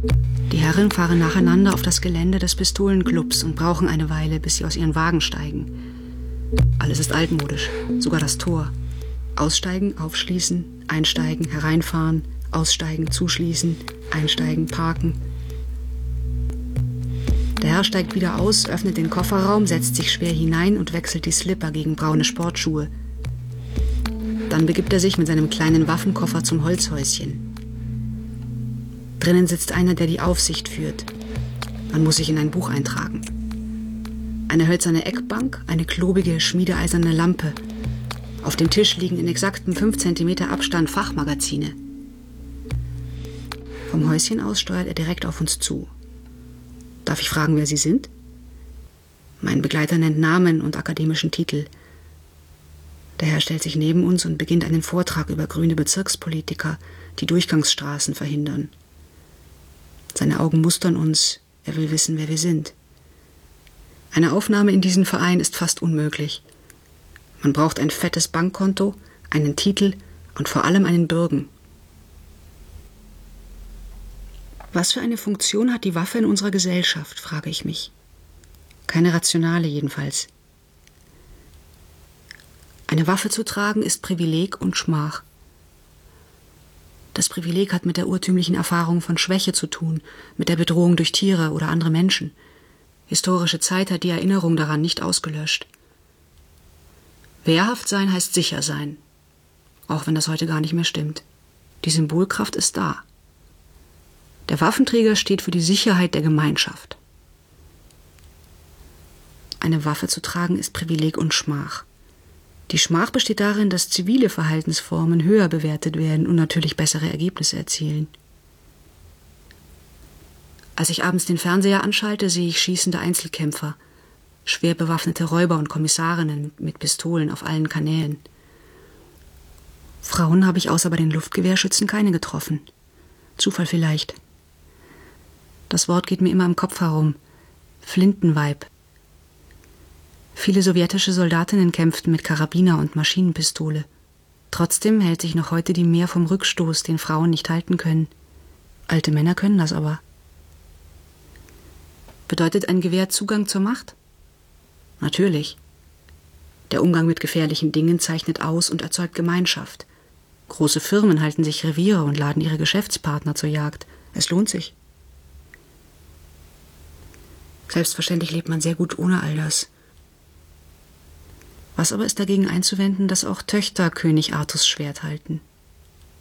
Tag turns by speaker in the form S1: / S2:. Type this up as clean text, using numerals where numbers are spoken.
S1: Die Herren fahren nacheinander auf das Gelände des Pistolenclubs und brauchen eine Weile, bis sie aus ihren Wagen steigen. Alles ist altmodisch, sogar das Tor. Aussteigen, aufschließen, einsteigen, hereinfahren, aussteigen, zuschließen, einsteigen, parken. Der Herr steigt wieder aus, öffnet den Kofferraum, setzt sich schwer hinein und wechselt die Slipper gegen braune Sportschuhe. Dann begibt er sich mit seinem kleinen Waffenkoffer zum Holzhäuschen. Drinnen sitzt einer, der die Aufsicht führt. Man muss sich in ein Buch eintragen. Eine hölzerne Eckbank, eine klobige, schmiedeeiserne Lampe. Auf dem Tisch liegen in exaktem 5 cm Abstand Fachmagazine. Vom Häuschen aus steuert er direkt auf uns zu. Darf ich fragen, wer Sie sind? Mein Begleiter nennt Namen und akademischen Titel. Der Herr stellt sich neben uns und beginnt einen Vortrag über grüne Bezirkspolitiker, die Durchgangsstraßen verhindern. Seine Augen mustern uns, er will wissen, wer wir sind. Eine Aufnahme in diesen Verein ist fast unmöglich. Man braucht ein fettes Bankkonto, einen Titel und vor allem einen Bürgen. Was für eine Funktion hat die Waffe in unserer Gesellschaft, frage ich mich. Keine rationale jedenfalls. Eine Waffe zu tragen ist Privileg und Schmach. Das Privileg hat mit der urtümlichen Erfahrung von Schwäche zu tun, mit der Bedrohung durch Tiere oder andere Menschen. Historische Zeit hat die Erinnerung daran nicht ausgelöscht. Wehrhaft sein heißt sicher sein, auch wenn das heute gar nicht mehr stimmt. Die Symbolkraft ist da. Der Waffenträger steht für die Sicherheit der Gemeinschaft. Eine Waffe zu tragen ist Privileg und Schmach. Die Schmach besteht darin, dass zivile Verhaltensformen höher bewertet werden und natürlich bessere Ergebnisse erzielen. Als ich abends den Fernseher anschalte, sehe ich schießende Einzelkämpfer, schwer bewaffnete Räuber und Kommissarinnen mit Pistolen auf allen Kanälen. Frauen habe ich außer bei den Luftgewehrschützen keine getroffen. Zufall vielleicht. Das Wort geht mir immer im Kopf herum. Flintenweib. Viele sowjetische Soldatinnen kämpften mit Karabiner und Maschinenpistole. Trotzdem hält sich noch heute die Mehr vom Rückstoß, den Frauen nicht halten können. Alte Männer können das aber. Bedeutet ein Gewehr Zugang zur Macht? Natürlich. Der Umgang mit gefährlichen Dingen zeichnet aus und erzeugt Gemeinschaft. Große Firmen halten sich Reviere und laden ihre Geschäftspartner zur Jagd. Es lohnt sich. Selbstverständlich lebt man sehr gut ohne all das. Was aber ist dagegen einzuwenden, dass auch Töchter König Artus Schwert halten?